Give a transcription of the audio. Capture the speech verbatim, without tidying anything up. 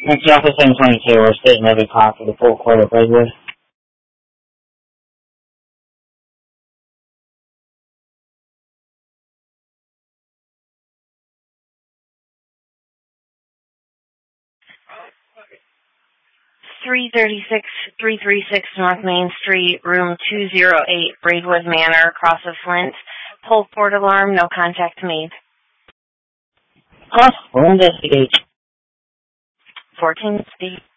Next office seven twenty-two, we're state levy call for the full court of Braidwood. three thirty-six, three thirty-six North Main Street, room two oh eight, Braidwood Manor, across of Flint. Pull port alarm, no contact made. Huh? We'll investigate. fourteen State.